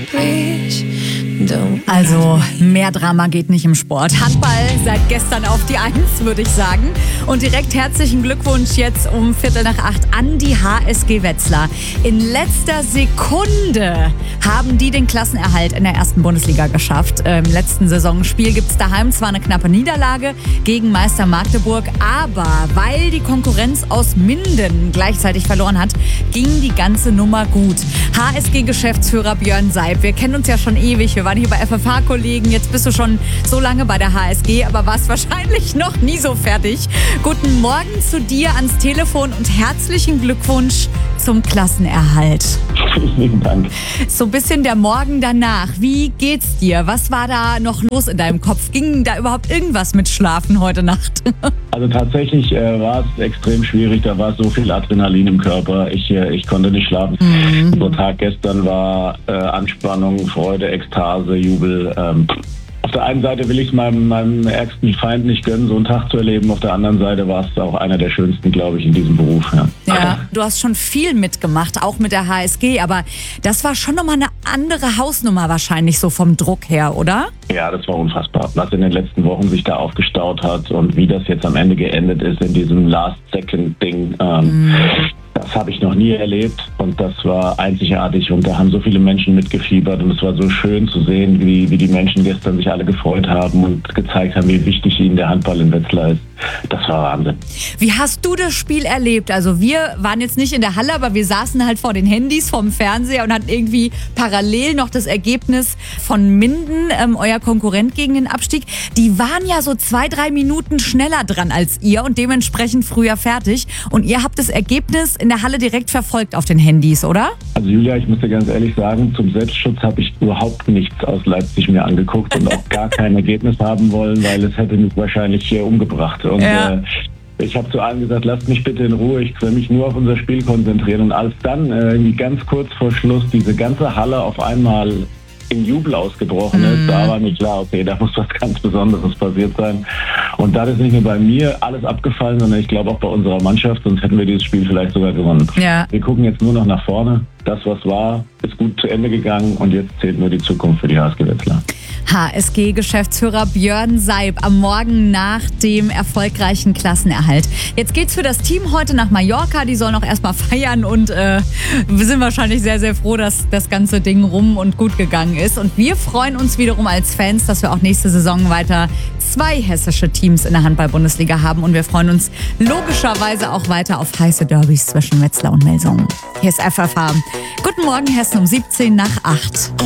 Also, mehr Drama geht nicht im Sport. Handball seit gestern auf die 1, würde ich sagen. Und direkt herzlichen Glückwunsch jetzt um 7:45 an die HSG Wetzlar. In letzter Sekunde haben die den Klassenerhalt in der ersten Bundesliga geschafft. Im letzten Saisonspiel gibt es daheim zwar eine knappe Niederlage gegen Meister Magdeburg, aber weil die Konkurrenz aus Minden gleichzeitig verloren hat, ging die ganze Nummer gut. HSG-Geschäftsführer Björn Seib, wir kennen uns ja schon ewig, wir waren hier bei FFH-Kollegen, jetzt bist du schon so lange bei der HSG, aber warst wahrscheinlich noch nie so fertig. Guten Morgen zu dir ans Telefon und herzlichen Glückwunsch zum Klassenerhalt. Vielen Dank. So ein bisschen der Morgen danach. Wie geht's dir? Was war da noch los in deinem Kopf? Ging da überhaupt irgendwas mit Schlafen heute Nacht? Also tatsächlich war es extrem schwierig. Da war so viel Adrenalin im Körper. Ich konnte nicht schlafen. Der Tag gestern war Anspannung, Freude, Ekstase, Jubel. Auf der einen Seite will ich es meinem ärgsten Feind nicht gönnen, so einen Tag zu erleben. Auf der anderen Seite war es auch einer der schönsten, glaube ich, in diesem Beruf. Ja, du hast schon viel mitgemacht, auch mit der HSG, aber das war schon nochmal eine andere Hausnummer wahrscheinlich so vom Druck her, oder? Ja, das war unfassbar, was in den letzten Wochen sich da aufgestaut hat und wie das jetzt am Ende geendet ist in diesem Last-Second-Ding. Das habe ich noch nie erlebt und das war einzigartig und da haben so viele Menschen mitgefiebert und es war so schön zu sehen, wie die Menschen gestern sich alle gefreut haben und gezeigt haben, wie wichtig ihnen der Handball in Wetzlar ist. Das war Wahnsinn. Wie hast du das Spiel erlebt? Also wir waren jetzt nicht in der Halle, aber wir saßen halt vor den Handys vom Fernseher und hatten irgendwie parallel noch das Ergebnis von Minden, euer Konkurrent gegen den Abstieg. Die waren ja so 2-3 Minuten schneller dran als ihr und dementsprechend früher fertig. Und ihr habt das Ergebnis in der Halle direkt verfolgt auf den Handys, oder? Also Julia, ich muss dir ganz ehrlich sagen, zum Selbstschutz habe ich überhaupt nichts aus Leipzig mir angeguckt und auch gar kein Ergebnis haben wollen, weil es hätte mich wahrscheinlich hier umgebracht. Und ich habe zu allen gesagt, lasst mich bitte in Ruhe, ich will mich nur auf unser Spiel konzentrieren. Und als dann irgendwie ganz kurz vor Schluss diese ganze Halle auf einmal in Jubel ausgebrochen ist, da war mir klar, okay, da muss was ganz Besonderes passiert sein. Und da ist nicht nur bei mir alles abgefallen, sondern ich glaube auch bei unserer Mannschaft, sonst hätten wir dieses Spiel vielleicht sogar gewonnen. Ja. Wir gucken jetzt nur noch nach vorne. Das, was war, ist gut zu Ende gegangen und jetzt zählt nur die Zukunft für die HSG Wetzlar. HSG-Geschäftsführer Björn Seib am Morgen nach dem erfolgreichen Klassenerhalt. Jetzt geht's für das Team heute nach Mallorca. Die sollen auch erstmal feiern und wir sind wahrscheinlich sehr, sehr froh, dass das ganze Ding rum und gut gegangen ist. Und wir freuen uns wiederum als Fans, dass wir auch nächste Saison weiter 2 hessische Teams in der Handball-Bundesliga haben. Und wir freuen uns logischerweise auch weiter auf heiße Derbys zwischen Wetzlar und Melsungen. Hier ist FFH. Guten Morgen Hessen um 7:17 nach 8.